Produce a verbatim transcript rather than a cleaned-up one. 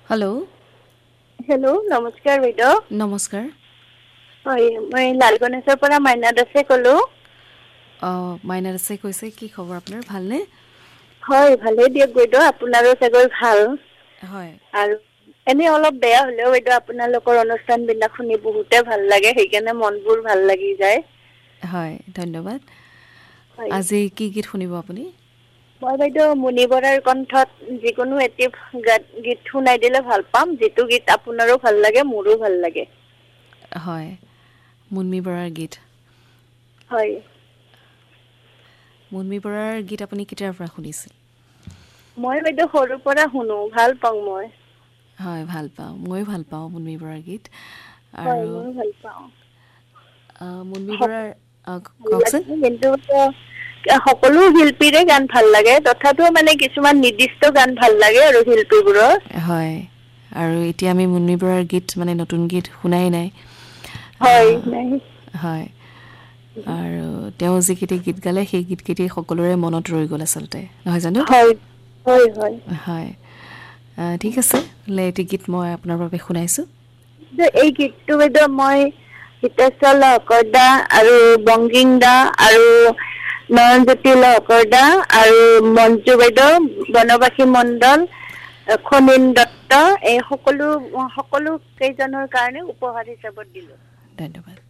hello' hello' নমস্কাৰ বাইদেউ নমস্কাৰ হয় মই লাল গণেশৰ পৰা মাইনা দাসে ক'লো অঁ মাইনা দাসে কৈছে কি খবৰ আপোনাৰ ভালনে হয় ভালেই দিয়ক বাইদেউ আপোনাৰো চাগৈ ভাল হয় আৰু এনে অলপ বেয়া হলেও বাইদেউ আপোনালোকৰ অনুষ্ঠান বিলাক শুনি বহুতে ভাল লাগে সেইকাৰণে মন বোৰ ভাল লাগি যায় হয় ধন্যবাদ হয় আজি কি গীত শুনিব আপুনি মই বাইদেউ মুনি বৰাৰ কণ্ঠত যিকোনো এটি গাত গীত শুনাই দিলে ভাল পাম যিটো গীত আপোনাৰো ভাল লাগে মোৰো ভাল লাগে হয় মুন্মী বৰাৰ গীত হয় মুন্মী বৰাৰ গীত আপুনি কেতিয়াৰ পৰা শুনিছিল মই বাইদেউ সৰুৰ পৰা শুনো ভাল পাওঁ মই হয় ভাল পাওঁ ময়ো ভাল পাওঁ মুন্মী বৰাৰ গীত হয় আৰু ময়ো ভাল পাওঁ মুন্মী বৰাৰ ভাল কওকচোন লাগে কিন্তু সকলো শিল্পীৰে গান ভাল লাগে তথাপিও মানে কিছুমান নিৰ্দিষ্ট গান ভাল লাগে আৰু শিল্পীবোৰৰ হয় আৰু এতিয়া আমি মুন্মী বৰাৰ গীত মানে নতুন গীত শুনাই নাই হয় নাই হয় আৰু তেওঁ যিকেইটি গীত গালে সেই গীতকেইটি সকলোৰে মনত ৰৈ গ'ল আচলতে নহয় জানো হয় হয় হয় হয় ঠিক আছে হ'লে এটি গীত মই আপোনাৰ বাবে শুনাইছোঁ এই গীতটো বাইদেউ মই হিতেশ্বৰ লহকৰ দা আৰু বংগিং দা আৰু নয়নজ্যোতি লহকৰ দা আৰু মঞ্জু বাইদেউ বনবাসী মণ্ডল খনীন দত্ত এই সকলো সকলো কেইজনৰ কাৰণে উপহাৰ হিচাপত দিলো ধন্যবাদ